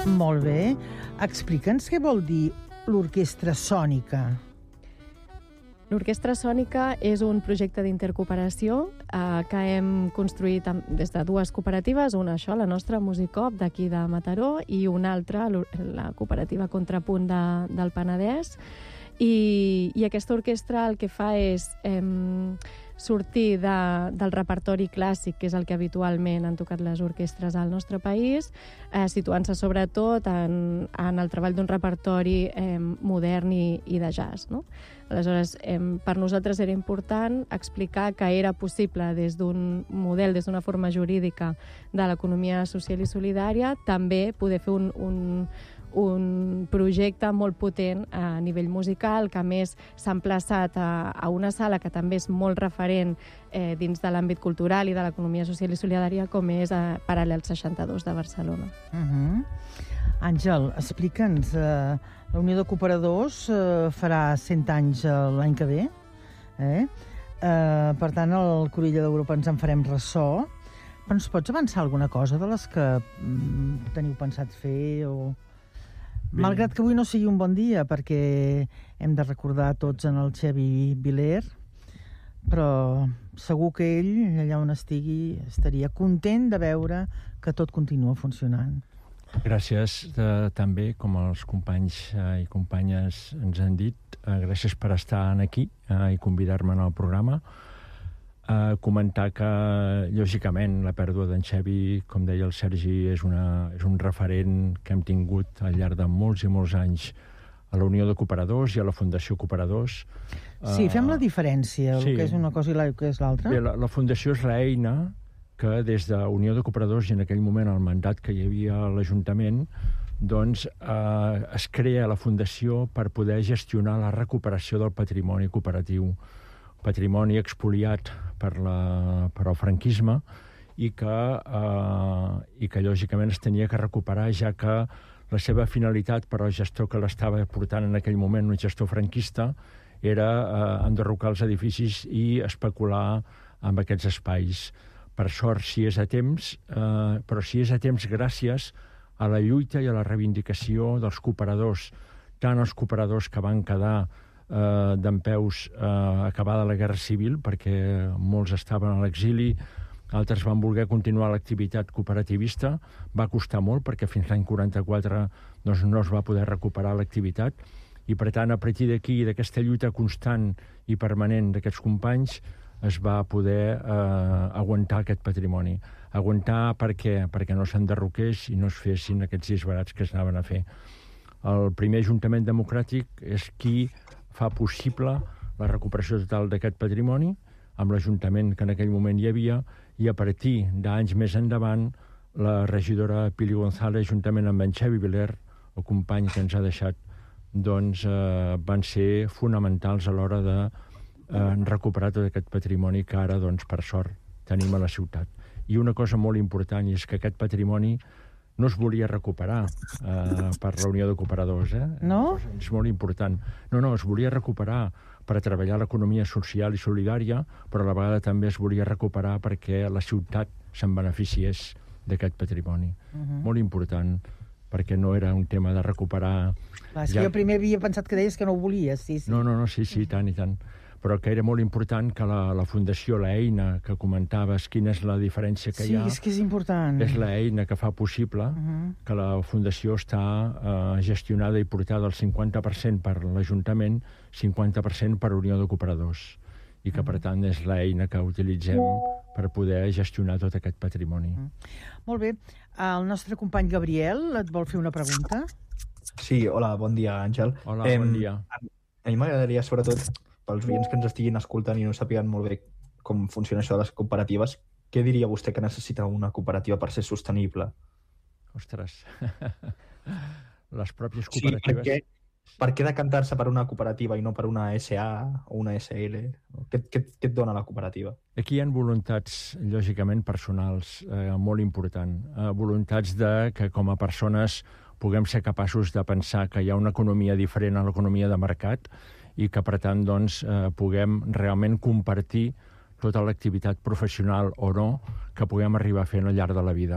Molt bé. Explica'ns què vol dir l'orquestra sònica. L'Orquestra Sònica és un projecte d'intercooperació que hem construït des de dues cooperatives, una la nostra Musicop d'aquí de Mataró i una altra, la cooperativa Contrapunt del Penedès. I aquesta orquestra el que fa és sortir del repertori clàssic, que és el que habitualment han tocat les orquestres al nostre país, situant-se sobretot en el treball d'un repertori modern i de jazz, no? Aleshores, per nosaltres era important explicar que era possible des d'un model, des d'una forma jurídica de l'economia social i solidària, també poder fer un projecte molt potent a nivell musical, que a més s'ha emplaçat a una sala que també és molt referent dins de l'àmbit cultural i de l'economia social i solidària, com és Paral·lel 62 de Barcelona. Àngel, explica'ns, la Unió de Cooperadors farà 100 anys l'any que ve, per tant, al Cruïlla d'Europa ens en farem ressò, però ens pots avançar alguna cosa de les que teniu pensat fer o... Bé. Malgrat que avui no sigui un bon dia, perquè hem de recordar tots en el Xevi Viler, però segur que ell, allà on estigui, estaria content de veure que tot continua funcionant. Gràcies també, com els companys i companyes ens han dit, gràcies per estar aquí i convidar-me al programa. Comentar que, lògicament, la pèrdua d'en Xevi, com deia el Sergi, és un referent que hem tingut al llarg de molts i molts anys a la Unió de Cooperadors i a la Fundació Cooperadors. Sí, fem la diferència, el que és una cosa i el que és l'altra. Bé, la Fundació és l'eina que des de Unió de Cooperadors i en aquell moment el mandat que hi havia a l'Ajuntament, doncs es crea la Fundació per poder gestionar la recuperació del patrimoni cooperatiu, patrimoni expoliat per el franquisme i que lògicament es tenia que recuperar, ja que la seva finalitat per al gestor que l'estava portant en aquell moment, un gestor franquista, era enderrocar els edificis i especular amb aquests espais. Per sort, si és a temps, però si és a temps gràcies a la lluita i a la reivindicació dels cooperadors, tant els cooperadors que van quedar dempeus acabada la Guerra Civil, perquè molts estaven a l'exili, altres van voler continuar l'activitat cooperativista, va costar molt perquè fins l'any 44 doncs, no es va poder recuperar l'activitat i per tant a partir d'aquí, d'aquesta lluita constant i permanent d'aquests companys, es va poder aguantar aquest patrimoni. Aguantar per què? Perquè no s'enderroqués i no es fessin aquests disbarats que es anaven a fer. El primer Ajuntament Democràtic és qui fa possible la recuperació total d'aquest patrimoni, amb l'Ajuntament que en aquell moment hi havia, i a partir d'anys més endavant, la regidora Pili González, juntament amb en Xevi Viler, el company que ens ha deixat, doncs van ser fonamentals a l'hora de recuperar tot aquest patrimoni que ara, doncs, per sort, tenim a la ciutat. I una cosa molt important és que aquest patrimoni no es volia recuperar per la Unió de Cooperadors. No? És molt important. No, es volia recuperar per treballar l'economia social i solidària, però a la vegada també es volia recuperar perquè la ciutat se'n beneficiés d'aquest patrimoni. Molt important, perquè no era un tema de recuperar... Clar, és que jo primer havia pensat que deies que no ho volies, sí. No, sí, tant i tant. Però que era molt important que la Fundació, l'eina que comentaves, quina és la diferència que hi ha... Sí, és que és important. És l'eina que fa possible que la Fundació està gestionada i portada al 50% per l'Ajuntament, 50% per Unió de Cooperadors. I que, per tant, és l'eina que utilitzem per poder gestionar tot aquest patrimoni. Molt bé. El nostre company Gabriel et vol fer una pregunta? Sí, hola, bon dia, Àngel. Hola, bon dia. A mi m'agradaria, sobretot, pels oients que ens estiguin escoltant i no sàpiguen molt bé com funciona això de les cooperatives, què diria vostè que necessita una cooperativa per ser sostenible? Ostres, les pròpies cooperatives... Sí, per què decantar-se per una cooperativa i no per una SA o una SL? Què et dona la cooperativa? Aquí hi ha voluntats, lògicament, personals, molt important. Voluntats de que, com a persones, puguem ser capaços de pensar que hi ha una economia diferent a l'economia de mercat i que, per tant, doncs, puguem realment compartir tota l'activitat professional o no que puguem arribar a fer al llarg de la vida.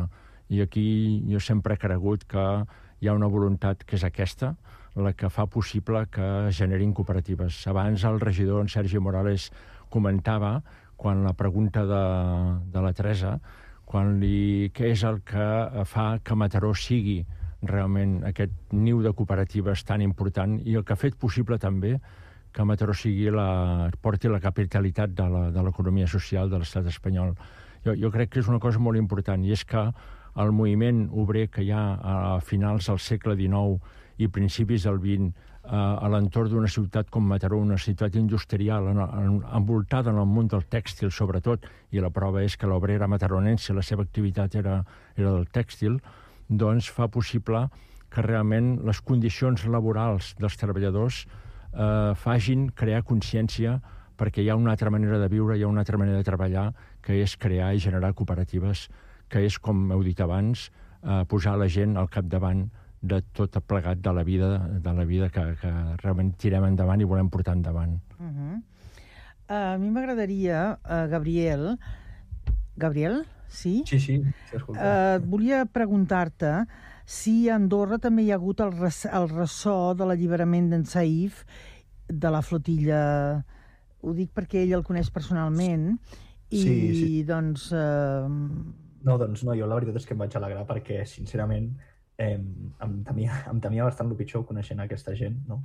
i aquí jo sempre he cregut que hi ha una voluntat que és aquesta, la que fa possible que es generin cooperatives. Abans el regidor, en Sergi Morales, comentava, quan la pregunta de la Teresa, què és el que fa que Mataró sigui realment aquest niu de cooperatives tan important i el que ha fet possible també que Mataró porti la capitalitat de l'economia social de l'estat espanyol. Jo crec que és una cosa molt important, i és que el moviment obrer que hi ha a finals del segle XIX i principis del XX a l'entorn d'una ciutat com Mataró, una ciutat industrial envoltada en el món del tèxtil sobretot, i la prova és que l'obrera mataronense, la seva activitat era del tèxtil, doncs fa possible que realment les condicions laborals dels treballadors facin crear consciència, perquè hi ha una altra manera de viure, hi ha una altra manera de treballar, que és crear i generar cooperatives, que és, com heu dit abans, posar la gent al capdavant de tot plegat de la vida que realment tirem endavant i volem portar endavant. A mi m'agradaria, Gabriel, sí? Sí, escolta. Volia preguntar-te si a Andorra també hi ha hagut el ressò de l'alliberament d'en Saif de la flotilla. Ho dic perquè ell el coneix personalment i sí. doncs... No, doncs no, jo la veritat és que em vaig alegrar perquè, sincerament, em temia bastant el pitjor coneixent aquesta gent, no?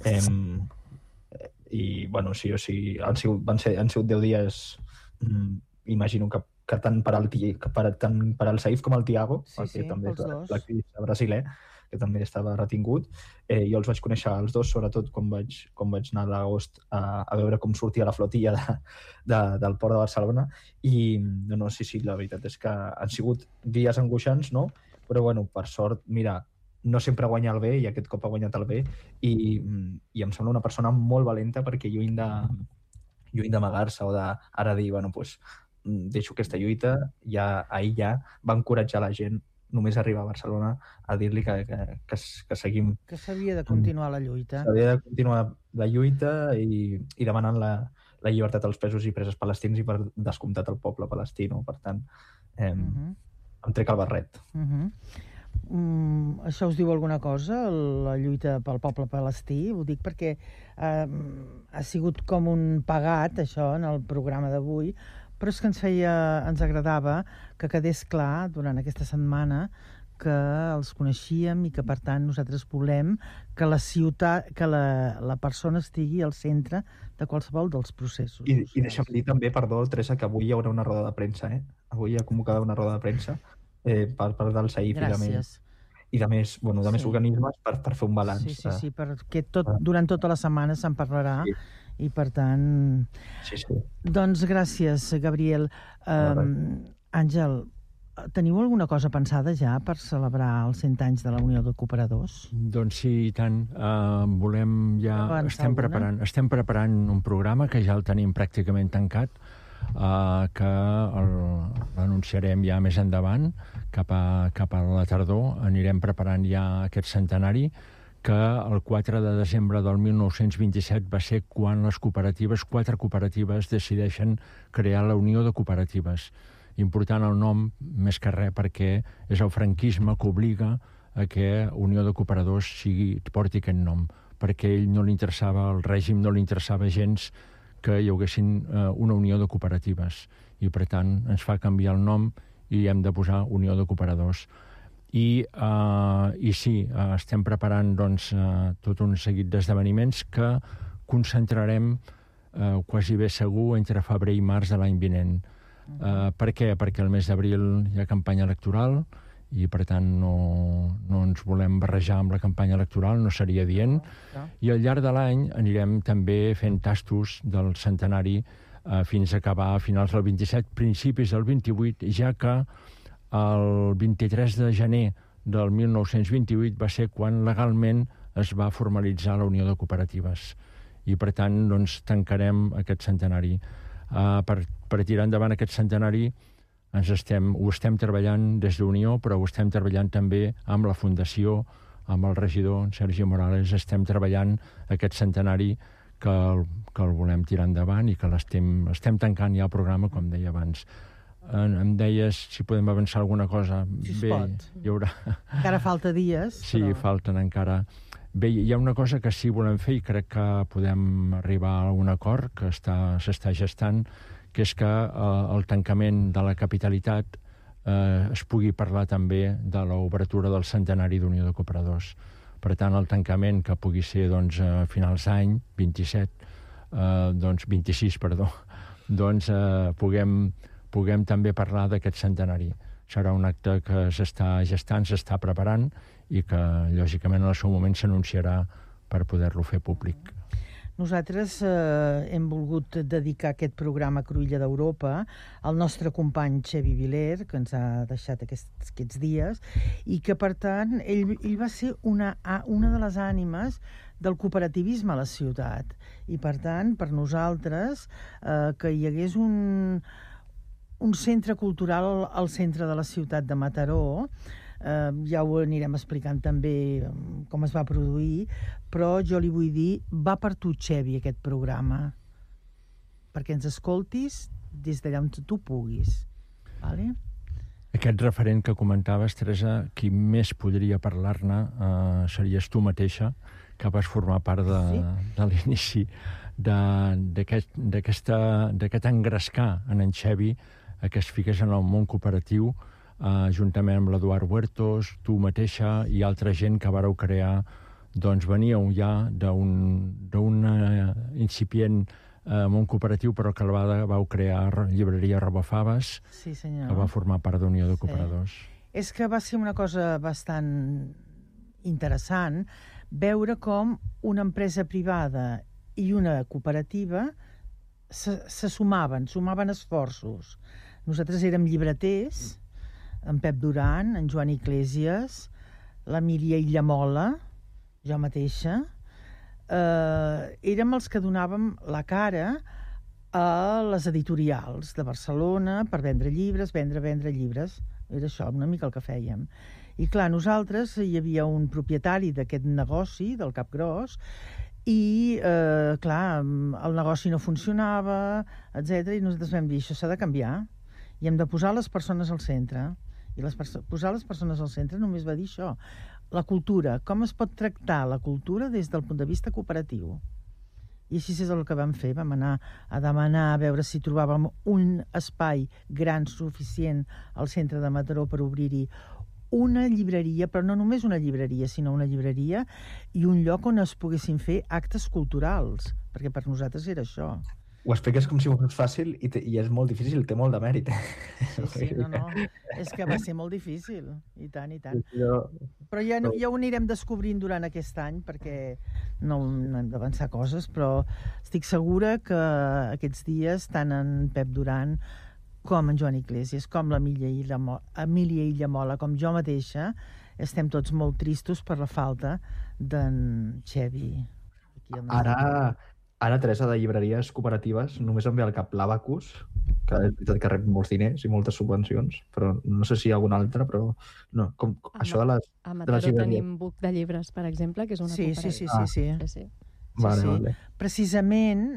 I, bueno, sí, o sigui, han sigut 10 dies, imagino que tant per al Saif com al Tiago, que també és l'activista brasiler, que també estava retingut. Jo els vaig conèixer els dos, sobretot quan vaig anar a l'agost a veure com sortia la flotilla del port de Barcelona. I no, sí, la veritat és que han sigut dies angoixants, no? Però, bueno, per sort, mira, no sempre guanya el bé, i aquest cop ha guanyat el bé, i em sembla una persona molt valenta, perquè lluny d'amagar-se o d'ara dir, bueno, doncs deixo aquesta lluita, ahir ja va encoratjar la gent només arribar a Barcelona a dir-li que seguim... Que s'havia de continuar la lluita. S'havia de continuar la lluita i demanant la llibertat als presos i preses palestins i per descomptat al poble palestí, no? Per tant, em trec el barret. Això us diu alguna cosa, la lluita pel poble palestí? Ho dic perquè ha sigut com un pagat, això, en el programa d'avui, però és que ens agradava que quedés clar durant aquesta setmana que els coneixíem i que, per tant, nosaltres volem que la ciutat, que la persona estigui al centre de qualsevol dels processos. I deixa'm dir també, perdó, Teresa, que avui hi haurà una roda de premsa, Avui hi ha convocada una roda de premsa per part del Saif i de més organismes per fer un balanç. Sí, perquè durant tota la setmana se'n parlarà. Sí. I, per tant... Sí. Doncs gràcies, Gabriel. Àngel, teniu alguna cosa pensada ja per celebrar els 100 anys de la Unió de Cooperadors? Doncs sí, i tant. Estem preparant un programa que ja el tenim pràcticament tancat, que l'anunciarem ja més endavant, cap a la tardor. Anirem preparant ja aquest centenari, que el 4 de desembre del 1927 va ser quan les 4 cooperatives decideixen crear la Unió de Cooperatives. Important el nom, més que res, perquè és el franquisme que obliga a que Unió de Cooperadors porti aquest nom, perquè ell no li interessava, el règim no li interessava gens que hi haguessin una Unió de Cooperatives. I, per tant, ens fa canviar el nom i hem de posar Unió de Cooperadors. I sí, estem preparant tot un seguit d'esdeveniments que concentrarem quasi bé segur entre febrer i març de l'any vinent. Per què? Perquè el mes d'abril hi ha campanya electoral i, per tant, no ens volem barrejar amb la campanya electoral, no seria dient. I al llarg de l'any anirem també fent tastos del centenari fins a acabar a finals del 27, principis del 28, ja que el 23 de gener del 1928 va ser quan legalment es va formalitzar la Unió de Cooperatives. I, per tant, tancarem aquest centenari. Per tirar endavant aquest centenari ho estem treballant des d'Unió, però ho estem treballant també amb la Fundació, amb el regidor Sergi Morales. Estem treballant aquest centenari que el volem tirar endavant i que estem tancant ja el programa, com deia abans. em deies si podem avançar alguna cosa. Si es pot. Hi haurà... Encara falta dies. Sí, falten encara. Bé, hi ha una cosa que sí volem fer i crec que podem arribar a un acord que s'està gestant, que és que el tancament de la capitalitat es pugui parlar també de l'obertura del centenari d'Unió de Cooperadors. Per tant, el tancament que pugui ser a finals d'any, 26, doncs puguem també parlar d'aquest centenari. Serà un acte que s'està gestant, s'està preparant i que, lògicament, en el seu moment s'anunciarà per poder-lo fer públic. Nosaltres hem volgut dedicar aquest programa Cruïlla d'Europa al nostre company Xevi Viler, que ens ha deixat aquests dies, i que, per tant, ell va ser una de les ànimes del cooperativisme a la ciutat. I, per tant, per nosaltres, que hi hagués un centre cultural al centre de la ciutat de Mataró, ja ho anirem explicant també com es va produir, però jo li vull dir, va per tu, Xevi, aquest programa, perquè ens escoltis des d'allà on tu puguis. Vale? Aquest referent que comentaves, Teresa, qui més podria parlar-ne series tu mateixa, que vas formar part de l'inici d'aquest engrescar en Xevi que es fiqués en el món cooperatiu, juntament amb l'Eduard Huertos, tu mateixa i altra gent que vareu crear, doncs veníeu ja d'un incipient món cooperatiu, però que vau crear llibreria Robafaves, sí, senyor, que va formar part d'Unió de Cooperadors. Sí. És que va ser una cosa bastant interessant veure com una empresa privada i una cooperativa se sumaven esforços. Nosaltres érem llibreters, en Pep Duran, en Joan Iglesias, l'Emília Illamola, jo mateixa. Érem els que donàvem la cara a les editorials de Barcelona per vendre llibres, vendre llibres. Era això, una mica el que fèiem. I clar, nosaltres hi havia un propietari d'aquest negoci, del Capgròs, i clar, el negoci no funcionava, etc. I nosaltres vam dir, això s'ha de canviar i hem de posar les persones al centre. I posar les persones al centre només va dir això, la cultura, com es pot tractar la cultura des del punt de vista cooperatiu. I així és el que vam fer, vam anar a demanar a veure si trobàvem un espai gran suficient al centre de Mataró per obrir-hi una llibreria, però no només una llibreria, sinó una llibreria i un lloc on es poguessin fer actes culturals, perquè per nosaltres era això. Ho expliques com si fos fàcil i és molt difícil, té molt de mèrit. Sí, no. És que va ser molt difícil, i tant. Però ja ho anirem descobrint durant aquest any, perquè no hem d'avançar coses, però estic segura que aquests dies, tant en Pep Duran com en Joan Iglesias, com l'Emília Illamola, com jo mateixa, estem tots molt tristos per la falta d'en Xevi. Ara, Teresa, de llibreries cooperatives, només em ve al cap l'Abacus, que és veritat que rep molts diners i moltes subvencions, però no sé si hi ha alguna altra, però no, això de les llibreries. A Mataró tenim Buc de Llibres, per exemple, que és una cooperativa. Sí. Vale. Precisament,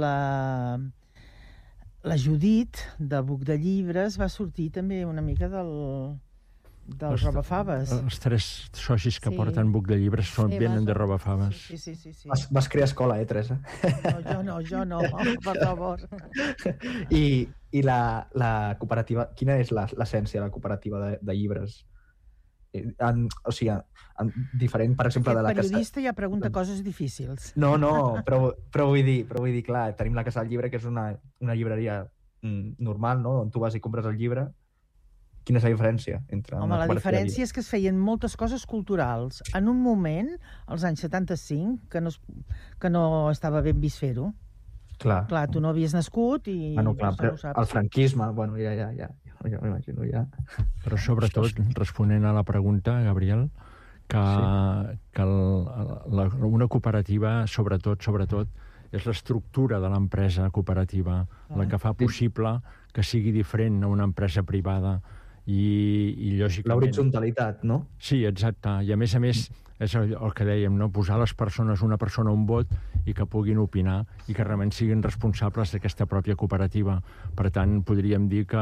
la Judit del Buc de Llibres va sortir també una mica del Robafaves. Els tres socis que porten Buc de Llibres venen de Robafaves. Sí. Vas crear escola, Teresa? No, jo no, per favor. I la cooperativa, quina és l'essència de la cooperativa de llibres? O sigui, diferent, per exemple, de la Aquest periodista ja pregunta coses difícils. No, però vull dir, clar, tenim la Casa del Llibre, que és una llibreria normal, no?, on tu vas i compres el llibre. Quina és la diferència entre... Home, la diferència és que es feien moltes coses culturals. En un moment, als anys 75, que no estava ben vist fer-ho. Clar, tu no havies nascut i... Bueno, clar, però el franquisme, bueno, ja m'imagino, ja... Però sobretot, responent a la pregunta, Gabriel, que una cooperativa, sobretot, és l'estructura de l'empresa cooperativa, la que fa possible que sigui diferent a una empresa privada i lògicament... L'horitzontalitat, no? Sí, exacte. I a més, és el que dèiem, no? Posar les persones, una persona un vot, i que puguin opinar i que realment siguin responsables d'aquesta pròpia cooperativa. Per tant, podríem dir que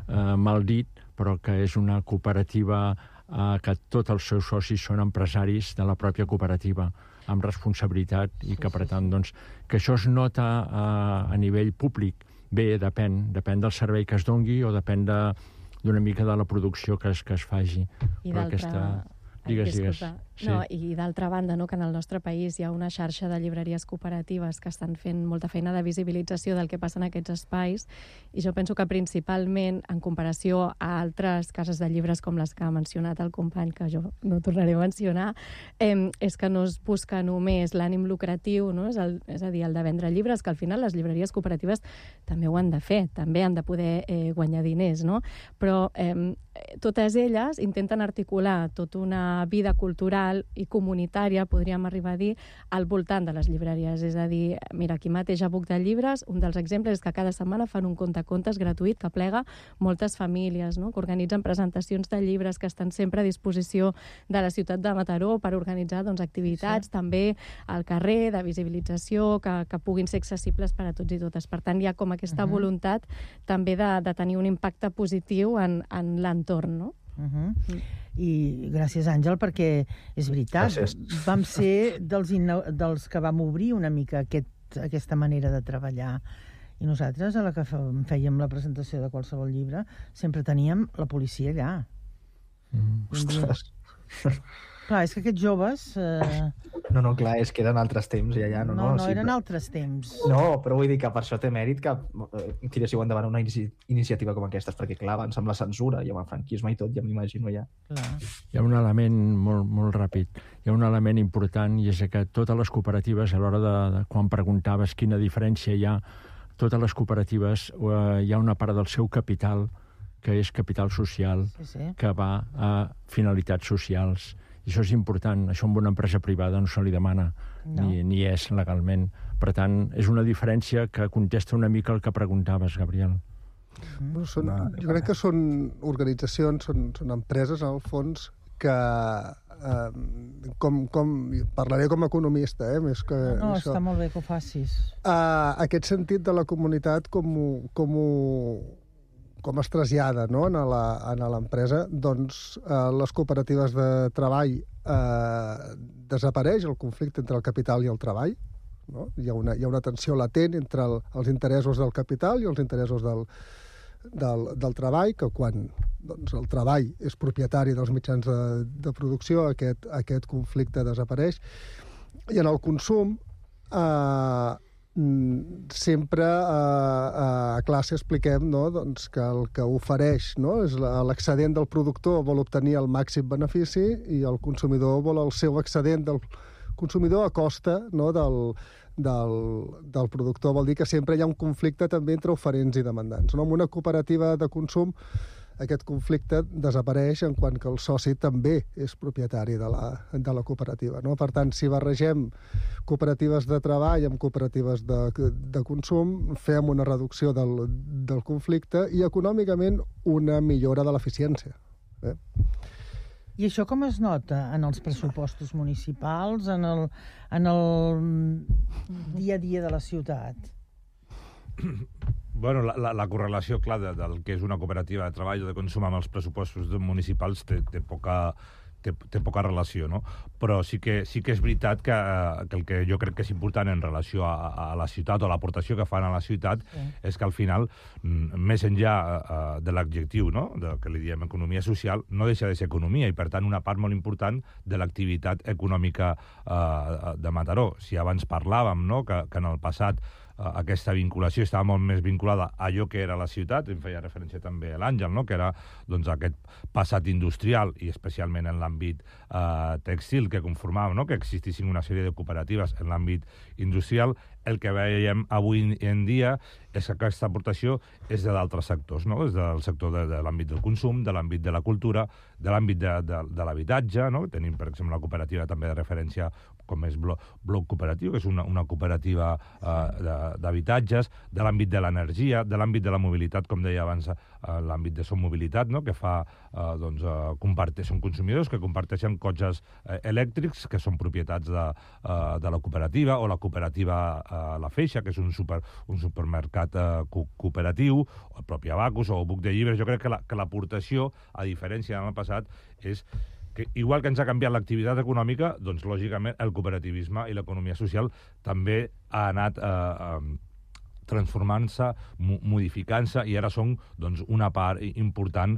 mal dit, però que és una cooperativa que tots els seus socis són empresaris de la pròpia cooperativa, amb responsabilitat, i que, per tant, doncs, que això es nota a nivell públic. Bé, depèn del servei que es dongui o depèn d'una mica de la producció que es faci. I d'altra... Digues. Sí. No, i d'altra banda, no, que en el nostre país hi ha una xarxa de llibreries cooperatives que estan fent molta feina de visibilització del que passa en aquests espais, i jo penso que principalment, en comparació a altres cases de llibres com les que ha mencionat el company, que jo no tornaré a mencionar, és que no es busca només l'ànim lucratiu, no? És a dir, el de vendre llibres, que al final les llibreries cooperatives també ho han de fer, també han de poder guanyar diners, no? Però totes elles intenten articular tota una vida cultural i comunitària, podríem arribar a dir, al voltant de les llibreries. És a dir, mira, aquí mateix a Buc de Llibres, un dels exemples és que cada setmana fan un contacontes gratuït que plega moltes famílies, no? Que organitzen presentacions de llibres, que estan sempre a disposició de la ciutat de Mataró per organitzar activitats també al carrer, de visibilització, que puguin ser accessibles per a tots i totes. Per tant, hi ha com aquesta voluntat també de tenir un impacte positiu en l'entorn, no? I gràcies, Àngel, perquè és veritat, vam ser dels que vam obrir una mica aquesta manera de treballar, i nosaltres, a la que fèiem la presentació de qualsevol llibre, sempre teníem la policia allà. Ostres! Clar, és que aquests joves... No, clar, és que eren altres temps i allà no, eren altres temps. No, però vull dir que per això té mèrit que tiréssiu endavant una iniciativa com aquesta, perquè clar, abans amb la censura i amb el franquisme i tot, ja m'imagino ja. Hi ha un element molt ràpid, hi ha un element important, i és que totes les cooperatives, a l'hora de quan preguntaves quina diferència hi ha, totes les cooperatives hi ha una part del seu capital que és capital social, que va a finalitats socials. I això és important. Això amb una empresa privada no se li demana, ni és legalment. Per tant, és una diferència que contesta una mica el que preguntaves, Gabriel. Jo crec que són organitzacions, són empreses, en el fons, que... parlaré com a economista, més que... No, està molt bé que ho facis. Aquest sentit de la comunitat com es trasllada, no? en l'empresa, doncs les cooperatives de treball desapareix el conflicte entre el capital i el treball, no? Hi ha una tensió latent entre els interessos del capital i els interessos del treball, que quan doncs, el treball és propietari dels mitjans de producció, aquest conflicte desapareix. I en el consum sempre a classe expliquem, no? Doncs que el que ofereix, no? És l'excedent del productor vol obtenir el màxim benefici i el consumidor vol el seu excedent del consumidor a costa, no? del productor. Vol dir que sempre hi ha un conflicte també entre oferents i demandants, no? En una cooperativa de consum aquest conflicte desapareix en quant que el soci també és propietari de la cooperativa, no? Per tant, si barregem cooperatives de treball amb cooperatives de consum, fem una reducció del conflicte i econòmicament una millora de l'eficiència. I això com es nota en els pressupostos municipals, en el dia a dia de la ciutat? Bueno, la correlació, clar, del que és una cooperativa de treball o de consum amb els pressupostos municipals té poca relació, no? Però sí que és veritat que el que jo crec que és important en relació a la ciutat o l'aportació que fan a la ciutat és que al final, més enllà de l'adjectiu, no? Que li diem economia social, no deixa de ser economia i, per tant, una part molt important de l'activitat econòmica de Mataró. Si abans parlàvem, no? Que en el passat aquesta vinculació estava molt més vinculada a allò que era la ciutat, em feia referència també a l'Àngel, no? Que era doncs, aquest passat industrial i especialment en l'àmbit tèxtil que conformava, no? Que existissin una sèrie de cooperatives en l'àmbit industrial. El que veiem avui en dia és que aquesta aportació és d'altres sectors, no? És del sector de l'àmbit del consum, de l'àmbit de la cultura, de l'àmbit de l'habitatge, no? Tenim, per exemple, la cooperativa també de referència com és Bloc Cooperatiu, que és una cooperativa d'habitatges, de l'àmbit de l'energia, de l'àmbit de la mobilitat, com deia abans, l'àmbit de Som Mobilitat, no? Que fa, són consumidors que comparteixen cotxes elèctrics que són propietats de la cooperativa, o la cooperativa La Feixa, que és un supermercat cooperatiu, o el propi Abacus o el Buc de Llibres. Jo crec que l'aportació, a diferència de l'any passat, és que igual que ens ha canviat l'activitat econòmica, doncs lògicament el cooperativisme i l'economia social també ha anat transformant-se, modificant-se, i ara són doncs, una part important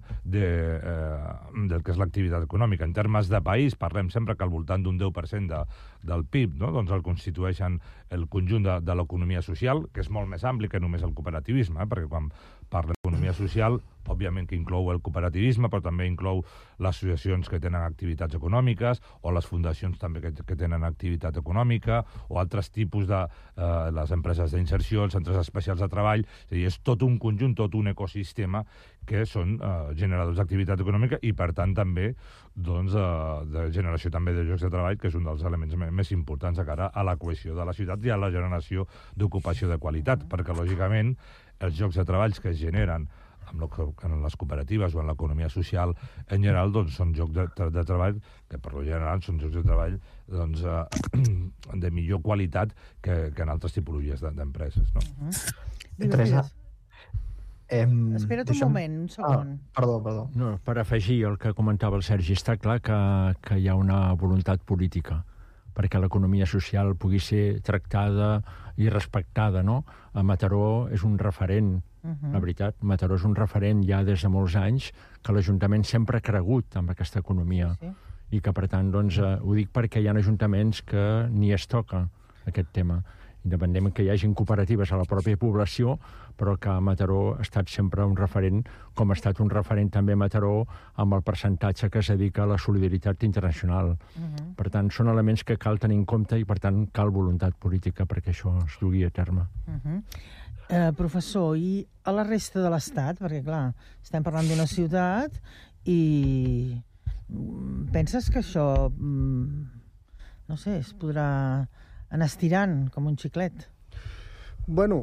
del que és l'activitat econòmica. En termes de país, parlem sempre que al voltant d'un 10% del PIB, no? Doncs el constitueixen el conjunt de l'economia social, que és molt més ampli que només el cooperativisme, perquè quan parlem d'economia social, òbviament que inclou el cooperativisme, però també inclou les associacions que tenen activitats econòmiques, o les fundacions també que tenen activitat econòmica, o altres tipus de les empreses d'inserció, els centres especials de treball. És a dir, és tot un conjunt, tot un ecosistema que són generadors d'activitat econòmica i, per tant, també doncs, de generació també de llocs de treball, que és un dels elements més importants de cara a la cohesió de la ciutat i a la generació d'ocupació de qualitat, perquè, lògicament, els llocs de treball que es generen en les cooperatives o en l'economia social en general, doncs, són llocs de treball que, per lo general, són llocs de treball doncs, de millor qualitat que en altres tipologies d'empreses. No? Teresa, espera't un moment, un segon. Perdó. No, per afegir el que comentava el Sergi, està clar que hi ha una voluntat política perquè l'economia social pugui ser tractada i respectada, no? A Mataró és un referent, la veritat. Mataró és un referent ja des de molts anys que l'Ajuntament sempre ha cregut en aquesta economia. Sí. I que, per tant, doncs, ho dic perquè hi ha ajuntaments que ni es toca aquest tema. Independentment que hi hagin cooperatives a la pròpia població, però que Mataró ha estat sempre un referent, com ha estat un referent també Mataró amb el percentatge que es dedica a la solidaritat internacional. Per tant, són elements que cal tenir en compte i, per tant, cal voluntat política perquè això es dugui a terme. Professor, i a la resta de l'Estat? Perquè, clar, estem parlant d'una ciutat i penses que això, no sé, es podrà anar estirant com un xiclet? Bueno,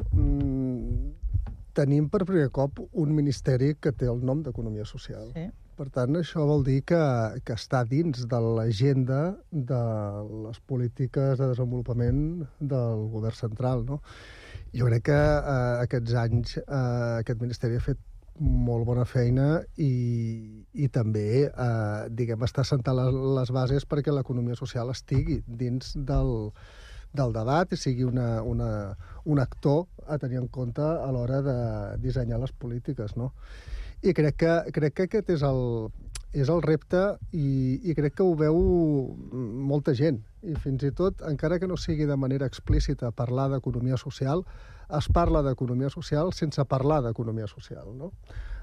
tenim per primer cop un ministeri que té el nom d'Economia Social. Sí. Per tant, això vol dir que està dins de l'agenda de les polítiques de desenvolupament del govern central, no? Jo crec que aquests anys aquest ministeri ha fet molt bona feina i també, diguem, està sentant les bases perquè l'economia social estigui dins del debat i sigui un actor a tenir en compte a l'hora de dissenyar les polítiques, no? I crec que aquest és el repte i crec que ho veu molta gent. I fins i tot, encara que no sigui de manera explícita parlar d'economia social, es parla d'economia social sense parlar d'economia social, no?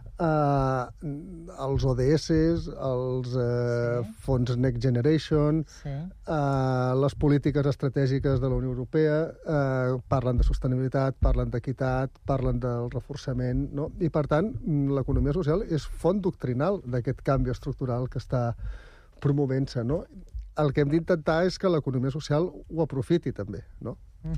Els ODS, els fons Next Generation, les polítiques estratègiques de la Unió Europea parlen de sostenibilitat, parlen d'equitat, parlen del reforçament, no? I, per tant, l'economia social és font doctrinal d'aquest canvi estructural que està promovent-se, no? El que hem d'intentar és que l'economia social ho aprofiti també, no?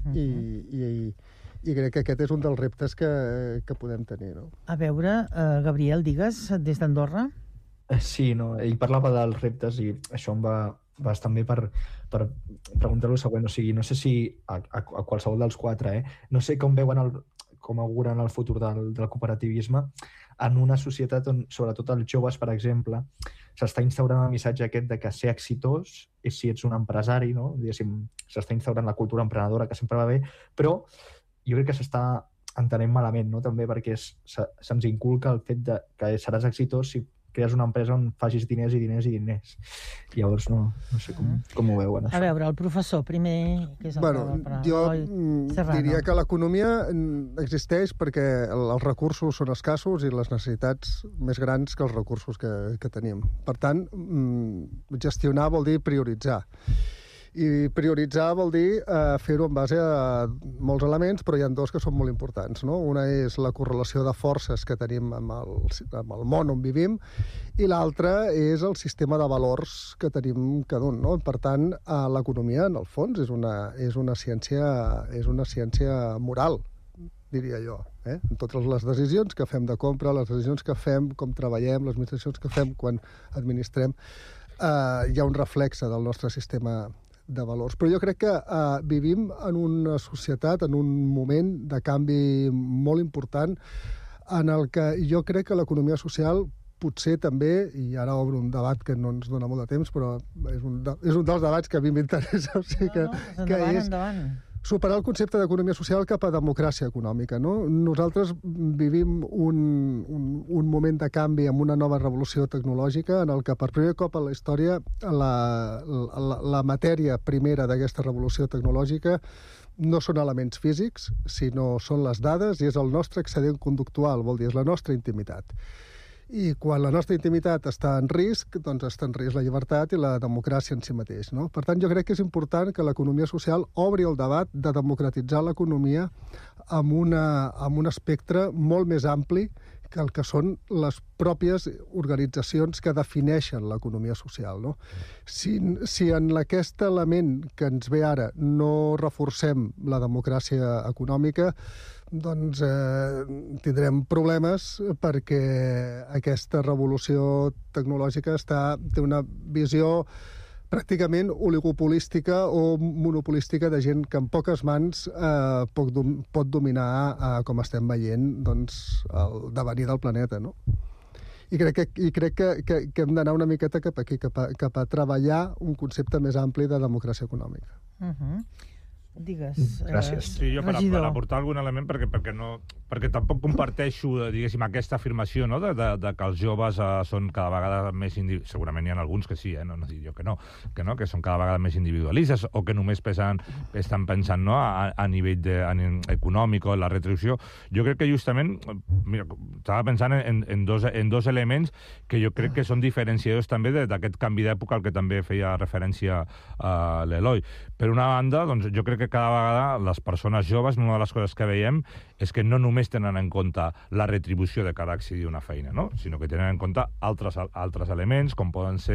I crec que aquest és un dels reptes que podem tenir, no? A veure, Gabriel, digues, des d'Andorra? Sí, no, ell parlava dels reptes i això em va bastant bé per preguntar-lo el següent. O sigui, no sé si a qualsevol dels quatre, no sé com veuen com auguren el futur del cooperativisme en una societat on, sobretot els joves, per exemple, s'està instaurant el missatge aquest de que ser exitós és si ets un empresari, no? Diguéssim, s'està instaurant la cultura emprenedora, que sempre va bé, però jo crec que s'està entenent malament, no? També perquè se'ns inculca el fet de que seràs exitós si crees una empresa on facis diners i diners i diners. Llavors no sé com ho veuen, això. A veure, el professor, primer, que és el jo diria que l'economia existeix perquè els recursos són escassos i les necessitats més grans que els recursos que tenim. Per tant, gestionar vol dir prioritzar. I prioritzar vol dir fer-ho en base a molts elements, però hi ha dos que són molt importants, no? Una és la correlació de forces que tenim amb el món on vivim i l'altra és el sistema de valors que tenim cada un, no? Per tant, l'economia, en el fons, és una ciència moral, diria jo. En totes les decisions que fem de compra, les decisions que fem, com treballem, les decisions que fem quan administrem, hi ha un reflexe del nostre sistema de valors. Però jo crec que vivim en una societat, en un moment de canvi molt important, en el que jo crec que l'economia social potser també, i ara obro un debat que no ens dona molt de temps, però és un dels debats que a mi m'interessa, o sigui que és superar el concepte d'economia social cap a democràcia econòmica. No? Nosaltres vivim un moment de canvi amb una nova revolució tecnològica en el que per primer cop a la història la matèria primera d'aquesta revolució tecnològica no són elements físics, sinó són les dades i és el nostre excedent conductual, vol dir, és la nostra intimitat. I quan la nostra intimitat està en risc, doncs està en risc la llibertat i la democràcia en si mateix. No? Per tant, jo crec que és important que l'economia social obri el debat de democratitzar l'economia amb un espectre molt més ampli que el que són les pròpies organitzacions que defineixen l'economia social. No? Si en aquest element que ens ve ara no reforcem la democràcia econòmica, doncs tindrem problemes perquè aquesta revolució tecnològica té una visió pràcticament oligopolística o monopolística de gent que en poques mans pot dominar, com estem veient, doncs, el devenir del planeta. No? I crec que hem d'anar una miqueta cap aquí, cap a treballar un concepte més ampli de democràcia econòmica. Digues, gràcies. Sí, jo per aportar algun element, perquè tampoc comparteixo, diguéssim, aquesta afirmació, no?, de que els joves són cada vegada més segurament hi ha alguns que sí, no dic jo que són cada vegada més individualistes o que només estan pensant, no?, a nivell econòmic o en la retribució. Jo crec que justament, mira, estava pensant en dos elements que jo crec que són diferenciadors també d'aquest canvi d'època al que també feia referència a l'Eloi. Per una banda, doncs jo crec que cada vegada les persones joves, una de les coses que veiem és que no només tenen en compte la retribució de cada accedir a una feina, no? Sinó que tenen en compte altres elements, com poden ser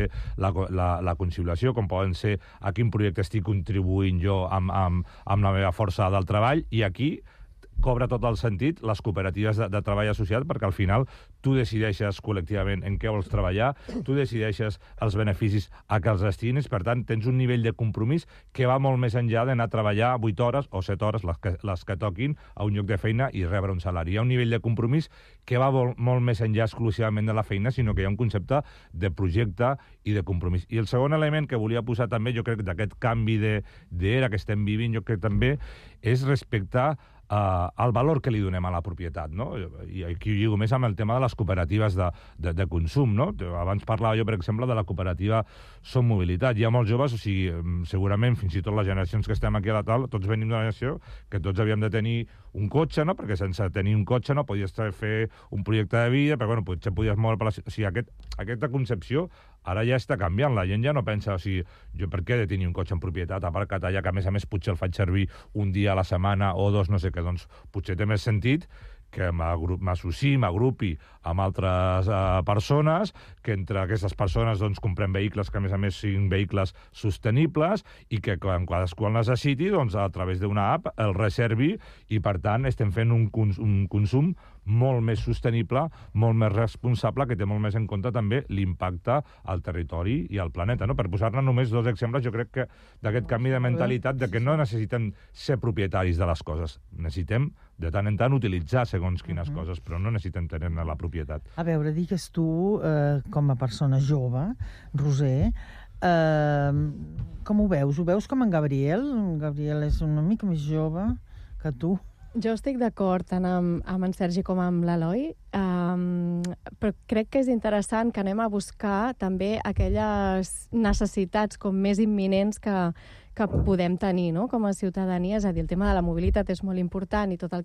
la conciliació, com poden ser a quin projecte estic contribuint jo amb la meva força del treball, i aquí cobra tot el sentit les cooperatives de treball associat, perquè al final tu decideixes col·lectivament en què vols treballar, tu decideixes els beneficis a què els destines, per tant, tens un nivell de compromís que va molt més enllà d'anar a treballar 8 hores o 7 hores, les que toquin, a un lloc de feina i rebre un salari. Hi ha un nivell de compromís que va molt més enllà exclusivament de la feina, sinó que hi ha un concepte de projecte i de compromís. I el segon element que volia posar també, jo crec, d'aquest canvi d'era que estem vivint, jo crec també és respectar el valor que li donem a la propietat, no? I aquí ho lligo més amb el tema de les cooperatives de consum, no? Abans parlava jo, per exemple, de la cooperativa Som Mobilitat. Hi ha molts joves, o sigui, segurament, fins i tot les generacions que estem aquí a la taula, tots venim d'una generació que tots havíem de tenir un cotxe, no? Perquè sense tenir un cotxe no podies fer un projecte de vida, però bueno, potser podies moure per la... O sigui, aquesta concepció ara ja està canviant. La gent ja no pensa, o sigui, jo per què he de tenir un cotxe en propietat aparcat allà, que a més potser el faig servir un dia a la setmana o dos, no sé què, doncs potser té més sentit que m'associï, m'agrupi amb altres persones, que entre aquestes persones doncs, comprem vehicles que, a més siguin vehicles sostenibles i que quan cadascú el necessiti, doncs, a través d'una app el reservi i, per tant, estem fent un consum molt més sostenible, molt més responsable, que té molt més en compte també l'impacte al territori i al planeta. No? Per posar-ne només 2 exemples, jo crec que d'aquest canvi de mentalitat, de que no necessitem ser propietaris de les coses, necessitem de tant en tant utilitzar segons quines coses, però no necessitem tenir-ne la propietat. A veure, digues tu, com a persona jove, Roser, com ho veus? Ho veus com en Gabriel? En Gabriel és una mica més jove que tu. Jo estic d'acord tant amb en Sergi com amb l'Eloi, però crec que és interessant que anem a buscar també aquelles necessitats com més imminents que podem tenir, no?, com a ciutadania. És a dir, el tema de la mobilitat és molt important i tot el